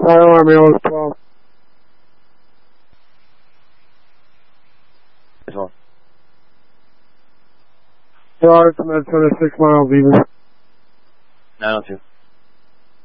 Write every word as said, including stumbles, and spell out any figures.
Fire alarm Arrow twelve. This one. Yards, Medicine, six miles even. nine oh two.